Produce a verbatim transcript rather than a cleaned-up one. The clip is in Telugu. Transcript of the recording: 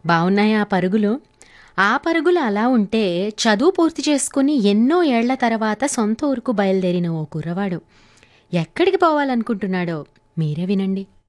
బావున్నాయా ఆ పరుగులు? ఆ పరుగులు అలా ఉంటే, చదువు పూర్తి చేసుకొని ఎన్నో ఏళ్ల తర్వాత సొంత ఊరుకు బయలుదేరిన ఓ కుర్రవాడు ఎక్కడికి పోవాలనుకుంటున్నాడో మీరే వినండి.